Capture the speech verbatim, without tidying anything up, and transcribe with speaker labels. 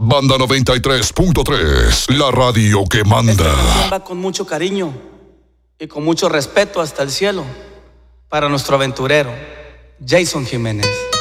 Speaker 1: Banda noventa y tres punto tres, la radio que
Speaker 2: Esta
Speaker 1: manda.
Speaker 2: canción va con mucho cariño y con mucho respeto hasta el cielo para nuestro aventurero, Jason Jiménez.